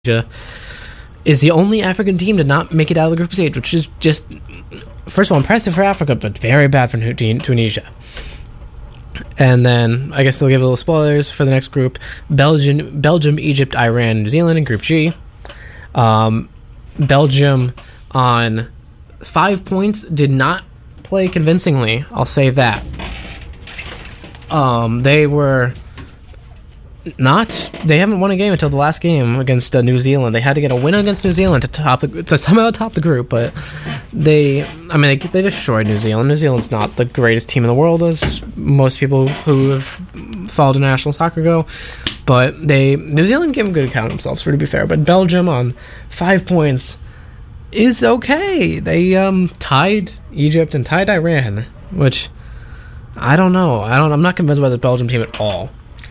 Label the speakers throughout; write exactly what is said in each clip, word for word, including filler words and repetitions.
Speaker 1: Tunisia is the only African team to not make it out of the group stage, which is just, first of all, impressive for Africa, but very bad for Tunisia. And then, I guess they'll give a little spoilers for the next group. Belgium, Belgium, Egypt, Iran, New Zealand in Group G. Um, Belgium, on five points, did not play convincingly. I'll say that. Um, they were not... They haven't won a game until the last game against uh, New Zealand. They had to get a win against New Zealand to top the to somehow top the group, but they... I mean, they, they destroyed New Zealand. New Zealand's not the greatest team in the world, as most people who have followed national soccer go, but they... New Zealand gave a good account of themselves, for to be fair, but Belgium on five points is okay. They um, tied Egypt and tied Iran, which... I don't know. I don't. I'm not convinced by the Belgium team at all.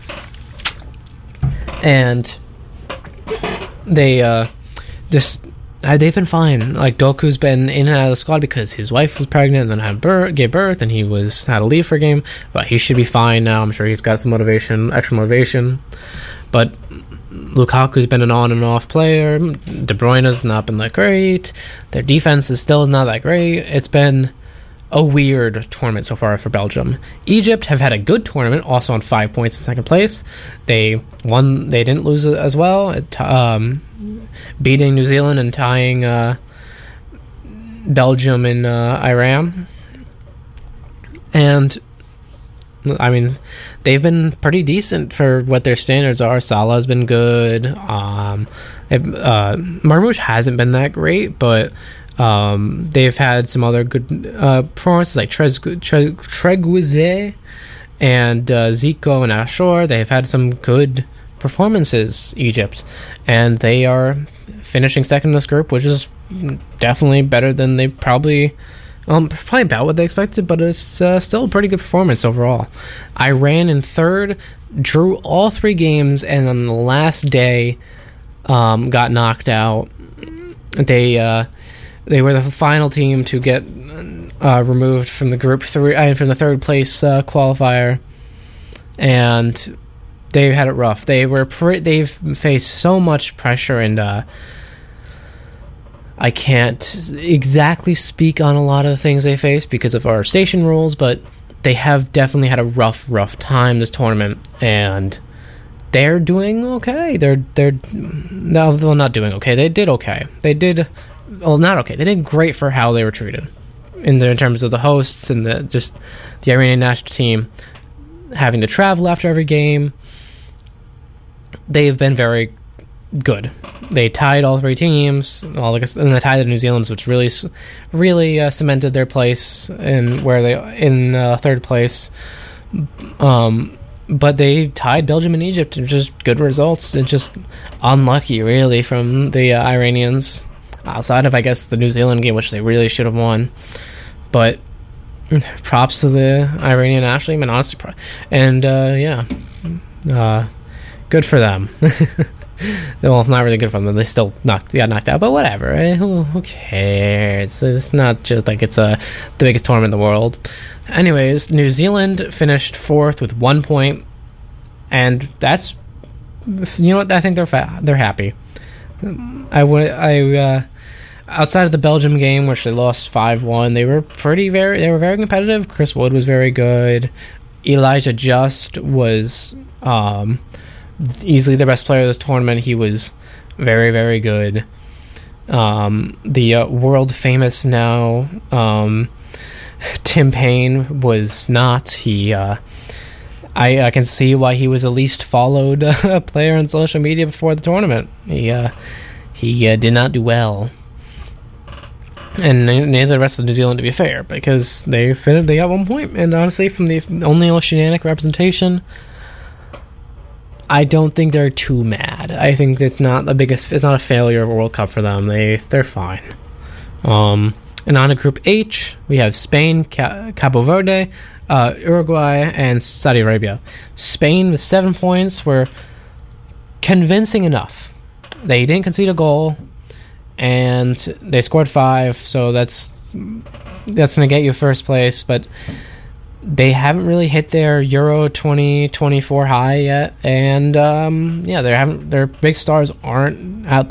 Speaker 1: And they uh, just uh, they've been fine. Like Doku's been in and out of the squad because his wife was pregnant and then had birth, gave birth, and he was had to leave for a game. But he should be fine now. I'm sure he's got some motivation, extra motivation. But Lukaku's been an on and off player. De Bruyne's not been that great. Their defense is still not that great. It's been a weird tournament so far for Belgium. Egypt have had a good tournament, also on five points in second place. They won. They didn't lose as well, um, beating New Zealand and tying uh, Belgium and uh, Iran. And I mean, they've been pretty decent for what their standards are. Salah's been good. Um, uh, Marmoush hasn't been that great, but Um, they've had some other good uh, performances like Treguize and uh, Zico and Ashore. They've had some good performances, Egypt, and they are finishing second in this group, which is definitely better than they probably, um, probably about what they expected, but it's uh, still a pretty good performance overall. Iran in third, drew all three games, and on the last day um, got knocked out. They... Uh, They were the final team to get uh, removed from the group three, uh, from the third place uh, qualifier, and they had it rough. They were pre- they've faced so much pressure, and uh, I can't exactly speak on a lot of the things they faced because of our station rules, but they have definitely had a rough, rough time this tournament, and they're doing okay. They're they're no, they're not doing okay. They did okay. They did. Well, not okay. They did great for how they were treated, in, the, in terms of the hosts and the just the Iranian national team having to travel after every game. They've been very good. They tied all three teams, all like, and they tied the New Zealand's, which really, really uh, cemented their place in where they in uh, third place. Um, but they tied Belgium and Egypt, which is good results. It's just unlucky, really, from the uh, Iranians. Outside of, I guess, the New Zealand game, which they really should have won. But props to the Iranian national team, and honestly, and uh, yeah, uh, good for them. Well, not really good for them. They still knocked, got knocked out, but whatever. Eh? Who, who cares? It's not just like it's uh, the biggest tournament in the world. Anyways, New Zealand finished fourth with one point, and that's, you know what? I think they're fa- they're happy. I would I. Uh, Outside of the Belgium game, which they lost five one, they were pretty very they were very competitive. Chris Wood was very good. Elijah Just was um, easily the best player of this tournament. He was very, very good. Um, the uh, world famous now um, Tim Payne was not. He uh, I, I can see why he was the least followed uh, player on social media before the tournament. He uh, he uh, did not do well. And neither the rest of New Zealand, to be fair, because they finished, they got one point, and honestly, from the only Oceanic representation, I don't think they're too mad. I think it's not the biggest, it's not a failure of a World Cup for them. They they're fine. Um, and on to Group H, we have Spain, Ca- Cabo Verde, uh, Uruguay, and Saudi Arabia. Spain with seven points were convincing enough. They didn't concede a goal. And they scored five, so that's that's going to get you first place. But they haven't really hit their Euro twenty twenty-four high yet, and um, yeah, they haven't. Their big stars aren't out